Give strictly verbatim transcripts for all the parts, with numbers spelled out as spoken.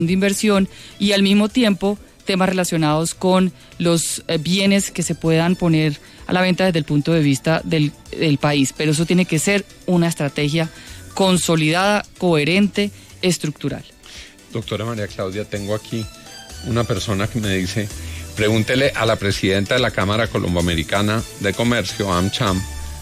de inversión y al mismo tiempo temas relacionados con los eh, bienes que se puedan poner a la venta desde el punto de vista del, del país. Pero eso tiene que ser una estrategia consolidada, coherente, estructural. Doctora María Claudia, tengo aquí una persona que me dice, pregúntele a la presidenta de la Cámara Colomboamericana de Comercio, AmCham,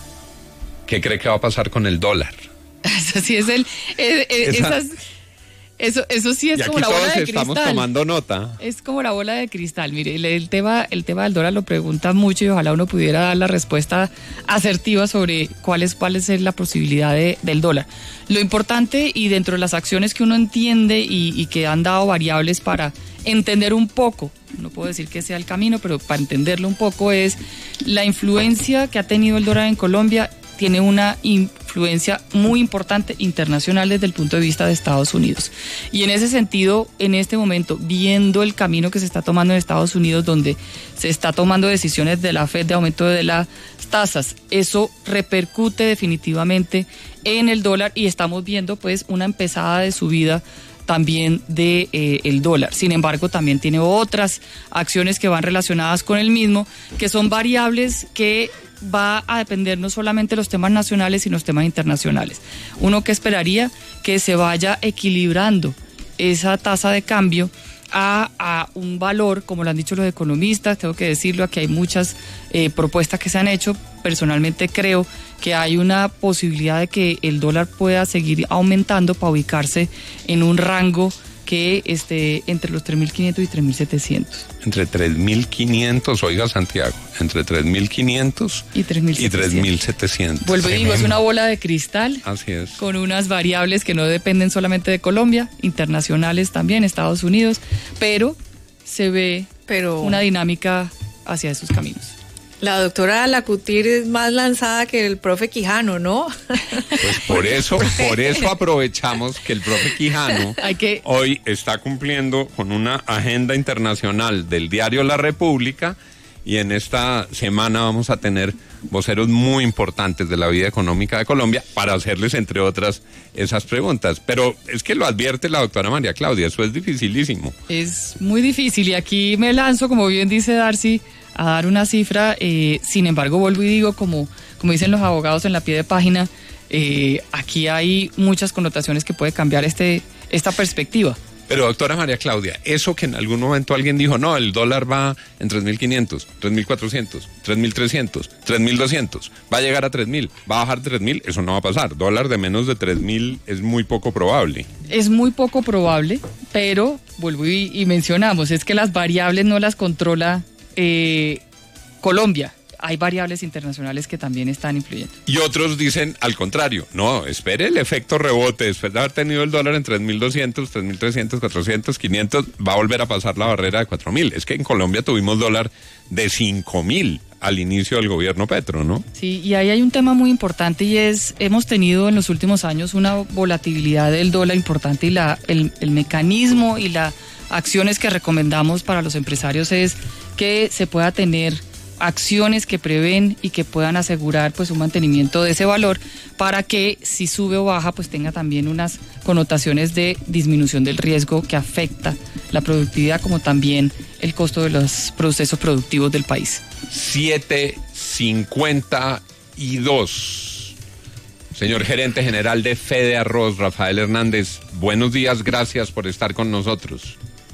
¿qué cree que va a pasar con el dólar? Eso sí es el... Eh, eh, Esa... esas, eso, eso sí es como la bola de cristal. Estamos tomando nota. Es como la bola de cristal. Mire, el, el, tema, el tema del dólar lo preguntan mucho y ojalá uno pudiera dar la respuesta asertiva sobre cuál es, cuál es la posibilidad de, del dólar. Lo importante y dentro de las acciones que uno entiende y, y que han dado variables para entender un poco, no puedo decir que sea el camino, pero para entenderlo un poco es la influencia que ha tenido el dólar en Colombia. Tiene una influencia muy importante internacional desde el punto de vista de Estados Unidos. Y en ese sentido, en este momento, viendo el camino que se está tomando en Estados Unidos, donde se está tomando decisiones de la Fed de aumento de las tasas, eso repercute definitivamente en el dólar y estamos viendo pues una empezada de subida también de eh, el dólar. Sin embargo, también tiene otras acciones que van relacionadas con el mismo, que son variables que va a depender no solamente de los temas nacionales, sino los temas internacionales. Uno que esperaría que se vaya equilibrando esa tasa de cambio a, a un valor, como lo han dicho los economistas, tengo que decirlo, aquí hay muchas eh, propuestas que se han hecho. Personalmente creo que hay una posibilidad de que el dólar pueda seguir aumentando para ubicarse en un rango que esté entre los tres mil quinientos y tres mil setecientos. Entre tres mil quinientos, oiga Santiago, entre tres mil quinientos y tres mil setecientos. Vuelvo y digo, es una bola de cristal. Así es. Con unas variables que no dependen solamente de Colombia, internacionales también, Estados Unidos, pero se ve pero... una dinámica hacia esos caminos. La doctora Alacutir es más lanzada que el profe Quijano, ¿no? Pues por eso, por eso aprovechamos que el profe Quijano que... hoy está cumpliendo con una agenda internacional del diario La República y en esta semana vamos a tener voceros muy importantes de la vida económica de Colombia para hacerles, entre otras, esas preguntas. Pero es que lo advierte la doctora María Claudia, eso es dificilísimo. Es muy difícil y aquí me lanzo, como bien dice Darcy, a dar una cifra, eh, sin embargo vuelvo y digo, como, como dicen los abogados en la pie de página, eh, aquí hay muchas connotaciones que puede cambiar este, esta perspectiva. Pero doctora María Claudia, eso que en algún momento alguien dijo, no, el dólar va en tres mil quinientos, tres mil cuatrocientos, tres mil trescientos, tres mil doscientos, va a llegar a tres mil, va a bajar de tres mil, eso no va a pasar. Dólar de menos de tres mil es muy poco probable. Es muy poco probable, pero vuelvo y, y mencionamos, es que las variables no las controla Eh, Colombia. Hay variables internacionales que también están influyendo. Y otros dicen al contrario, no, espere el efecto rebote, después de haber tenido el dólar en tres mil doscientos, tres mil trescientos, cuatrocientos, quinientos, va a volver a pasar la barrera de cuatro mil. Es que en Colombia tuvimos dólar de cinco mil al inicio del gobierno Petro, ¿no? Sí, y ahí hay un tema muy importante y es, hemos tenido en los últimos años una volatilidad del dólar importante y la, el, el mecanismo y las acciones que recomendamos para los empresarios es que se pueda tener acciones que prevén y que puedan asegurar pues un mantenimiento de ese valor para que si sube o baja pues tenga también unas connotaciones de disminución del riesgo que afecta la productividad como también el costo de los procesos productivos del país. siete cincuenta y dos. Señor gerente general de Fede Arroz, Rafael Hernández, buenos días, gracias por estar con nosotros.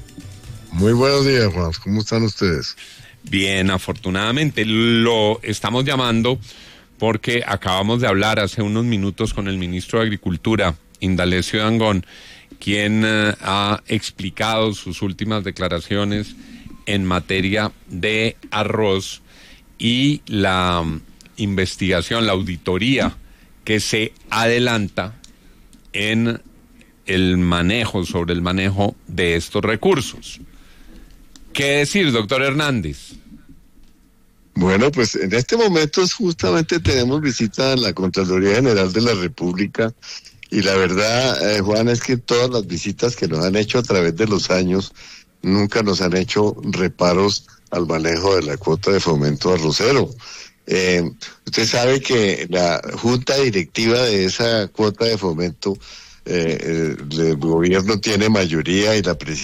Muy buenos días, Juan. ¿Cómo están ustedes? Bien, afortunadamente. Lo estamos llamando porque acabamos de hablar hace unos minutos con el ministro de Agricultura, Indalecio Dangond, quien uh, ha explicado sus últimas declaraciones en materia de arroz y la um, investigación, la auditoría que se adelanta en el manejo, sobre el manejo de estos recursos. ¿Qué decir, doctor Hernández? Bueno, pues en este momento justamente tenemos visita a la Contraloría General de la República y la verdad, eh, Juan, es que todas las visitas que nos han hecho a través de los años nunca nos han hecho reparos al manejo de la cuota de fomento arrocero. Eh, usted sabe que la junta directiva de esa cuota de fomento eh, el gobierno tiene mayoría y la presidencia